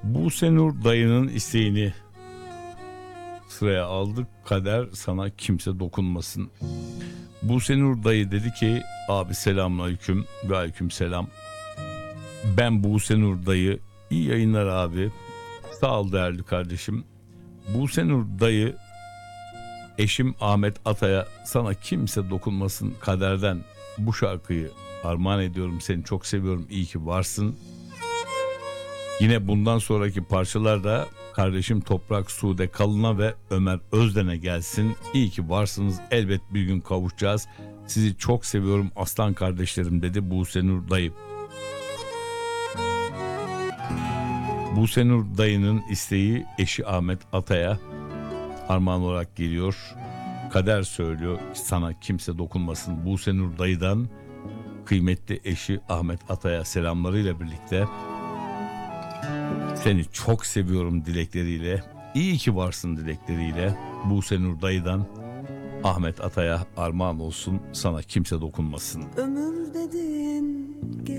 Buse Nur dayının isteğini sıraya aldık. Kader sana kimse dokunmasın. Buse Nur dayı dedi ki abi selamünaleyküm ve aleyküm selam. Ben Buse Nur dayı, iyi yayınlar abi. Sağ ol değerli kardeşim. Buse Nur dayı, eşim Ahmet Atay'a sana kimse dokunmasın kaderden bu şarkıyı armağan ediyorum. Seni çok seviyorum, iyi ki varsın. Yine bundan sonraki parçalar da kardeşim Toprak Sude Kalın'a ve Ömer Özden'e gelsin. İyi ki varsınız, elbet bir gün kavuşacağız. Sizi çok seviyorum aslan kardeşlerim dedi Buse Nur dayı. Buse Nur dayının isteği eşi Ahmet Atay'a armağan olarak geliyor. Kader söylüyor sana kimse dokunmasın. Buse Nur dayıdan kıymetli eşi Ahmet Atay'a selamlarıyla birlikte seni çok seviyorum dilekleriyle, iyi ki varsın dilekleriyle Buse Nur dayıdan Ahmet Atay'a armağan olsun, sana kimse dokunmasın. Ömür dedin